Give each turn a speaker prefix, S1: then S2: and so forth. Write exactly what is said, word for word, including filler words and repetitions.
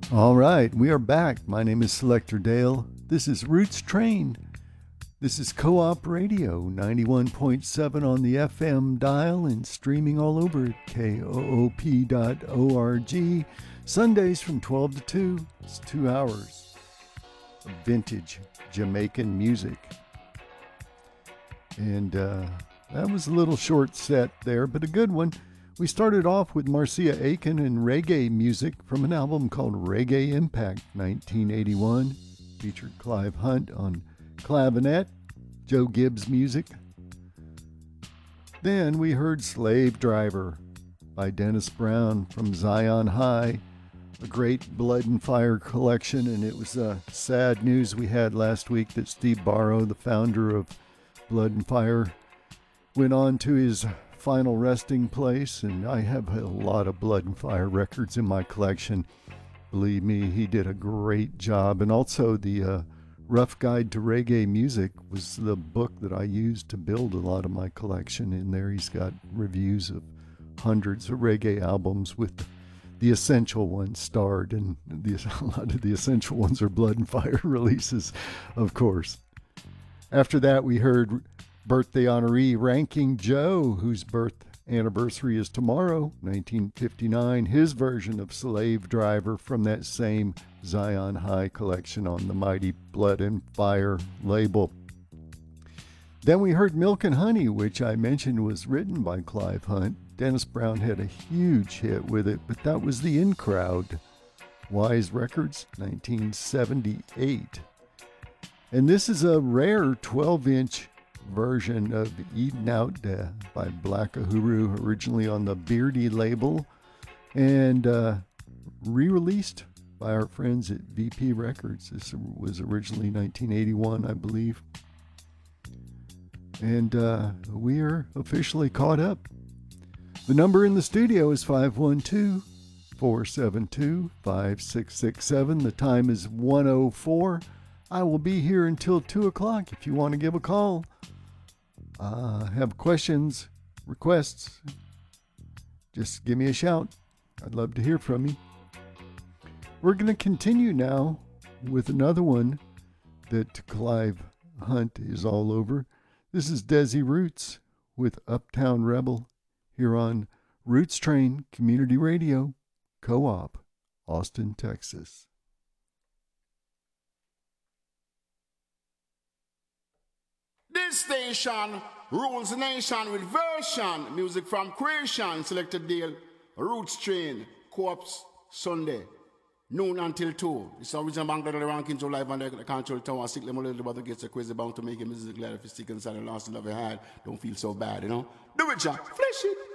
S1: All right, we are back. My name is Selector Dale. This is Roots Train. This is Co-op Radio, ninety-one point seven on the F M dial and streaming all over at K O O P dot org. Sundays from twelve to two. It's two hours of vintage Jamaican music. And uh, that was a little short set there, but a good one. We started off with Marcia Aiken and reggae music from an album called Reggae Impact, nineteen eighty-one. Featured Clive Hunt on clavinet, Joe Gibbs music. Then we heard Slave Driver by Dennis Brown from Zion High, a great Blood and Fire collection, and it was uh, sad news we had last week that Steve Barrow, the founder of Blood and Fire, went on to his final resting place, and I have a lot of Blood and Fire records in my collection. Believe me, he did a great job. And also the uh, Rough Guide to Reggae Music was the book that I used to build a lot of my collection. In there he's got reviews of hundreds of reggae albums with the essential ones starred, and the, a lot of the essential ones are Blood and Fire releases, of course. After that, we heard birthday honoree Ranking Joe, whose birth anniversary is tomorrow, nineteen fifty-nine. His version of Slave Driver from that same Zion High collection on the mighty Blood and Fire label. Then we heard Milk and Honey, which I mentioned was written by Clive Hunt. Dennis Brown had a huge hit with it, but that was the In Crowd. Wise Records, nineteen seventy-eight. And this is a rare twelve-inch version of Eatin' Out uh, by Black Uhuru, originally on the Beardy label, and uh, re-released by our friends at V P Records. This was originally nineteen eighty-one, I believe. And uh, we are officially caught up. The number in the studio is five one two, four seven two, five six six seven. The time is one oh four. I will be here until two o'clock if you want to give a call. Uh, have questions, requests, just give me a shout. I'd love to hear from you. We're going to continue now with another one that Clive Hunt is all over. This is Desi Roots with Uptown Rebel here on Roots Train Community Radio, Co-op, Austin, Texas.
S2: This station rules the nation with version. Music from creation. Selected deal. Roots Train. Co-ops Sunday. Noon until two. It's original bank that the rankings of live on the control tower. Sick them a little bit the gates. Crazy bound to make a music glad if you stick inside the last love you had. Don't feel so bad, you know. Do it, Jack. Flesh it.